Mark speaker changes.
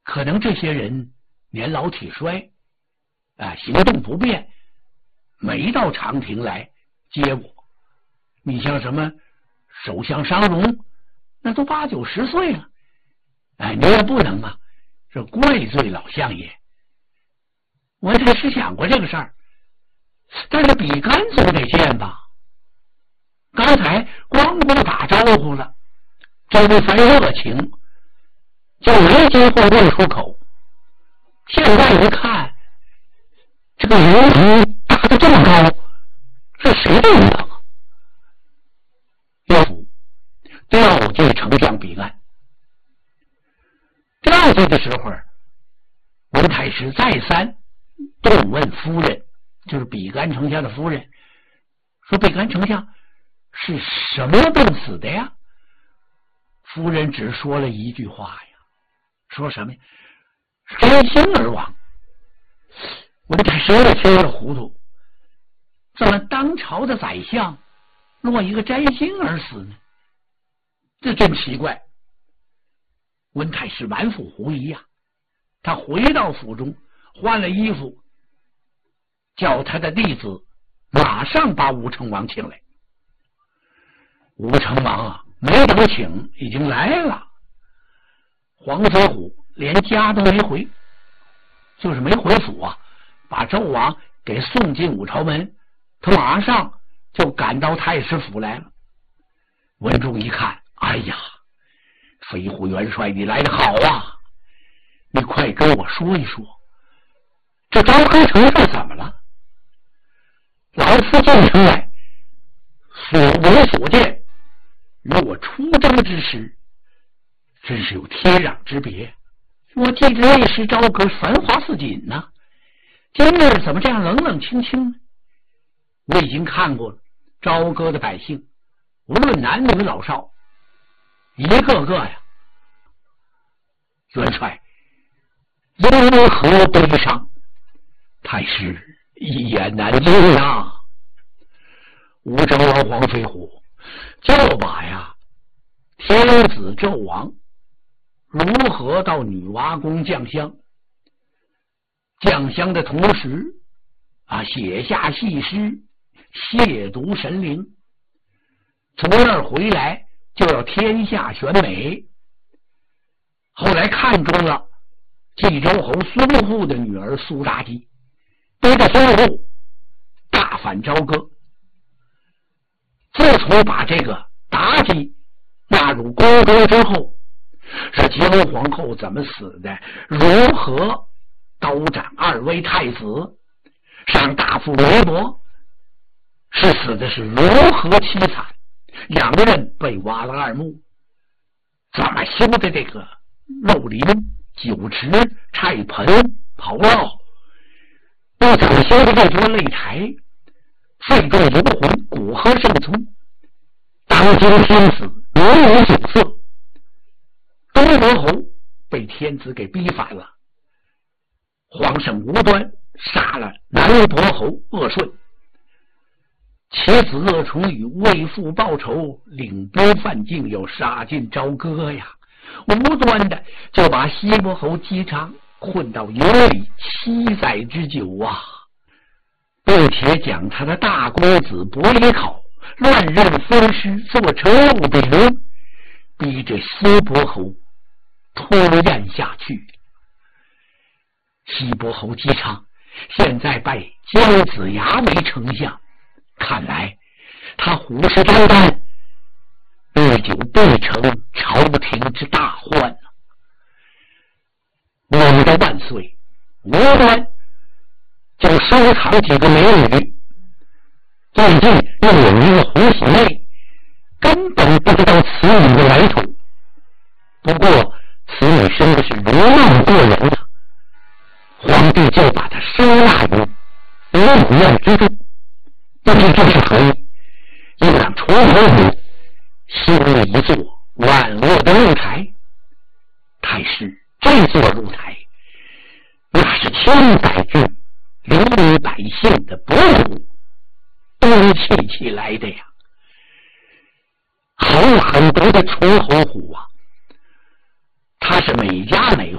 Speaker 1: 可能这些人年老体衰，行动不便，没到长亭来接我。你像什么首相商容，那都8、9、10岁了，你也不能啊，是怪罪老相爷。我也是想过这个事儿，但是比干总得见吧。刚才光顾打招呼了，这一番热情就没机会问出口。现在一看，这个人头打得这么高，是谁的人啊？调祭丞相比干。调祭的时候，文太师再三动问夫人，就是比干丞相的夫人，说比干丞相是什么病死的呀？夫人只说了一句话呀，说什么呀？摘星而亡。文太师也听了糊涂，怎么当朝的宰相落一个摘星而死呢？这真奇怪。文太师满腹狐疑呀，他回到府中换了衣服，叫他的弟子马上把武成王请来。武成王啊，没等请，已经来了。黄飞虎连家都没回，就是没回府啊，把纣王给送进武朝门，他马上就赶到太师府来了。文仲一看，哎呀，飞虎元帅，你来得好啊！你快跟我说一说，这昭和丞相怎么了？老夫进城来，所闻所见，与我出征之时，真是有天壤之别。我记得那时朝歌繁华似锦呢，今日怎么这样冷冷清清呢？我已经看过了，朝歌的百姓，无论男女老少，一个个呀，元帅因何悲伤？太师一言难尽啊！武成王黄飞虎就把呀天子纣王如何到女娲宫降香，降香的同时写下戏诗亵渎神灵，从那儿回来就要天下选美。后来看中了冀州侯孙护的女儿苏妲己，背着孙护大反朝歌。自从把这个妲己纳入宫中之后，是姜皇后怎么死的，如何刀斩2位太子，上大夫韦伯是死的是如何凄惨，2个人被挖了2墓，怎么修的这个肉林、酒池、菜盆、炮烙，又怎么修的这座擂台，废重游魂，古河圣宗，当今天子名无酒色。东伯侯被天子给逼反了，皇上无端杀了南伯侯鄂顺，其子鄂崇与为父报仇，领兵犯境，又杀进朝歌呀，无端的就把西伯侯姬昌困到营里7载之久啊，并且将他的大公子伯邑考乱任分师做成务兵，逼着西伯侯吞咽下去。西伯侯姬昌现在拜姜子牙为丞相，看来他虎视眈眈，日久必成朝廷之大患啊！我们的万岁无端就收藏几个美女，最近又有一个胡喜妹，根本不知道此女的来处。不过此女生的是如梦过人啊，皇帝就把她收纳于御苑之中。不知这是何意，又让崇侯府修了一座万恶的露台。太师，这座露台那是千载之流离百姓的薄土堆砌起来的呀，好狠毒的崇侯虎啊！他是每家每